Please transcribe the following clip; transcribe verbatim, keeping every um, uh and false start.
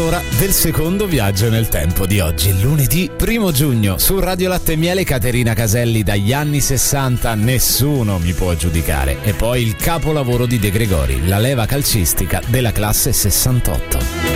l'ora del secondo viaggio nel tempo di oggi, lunedì primo giugno. Su Radio Latte e Miele Caterina Caselli, dagli anni sessanta nessuno mi può giudicare. E poi il capolavoro di De Gregori, la leva calcistica della classe sessantotto.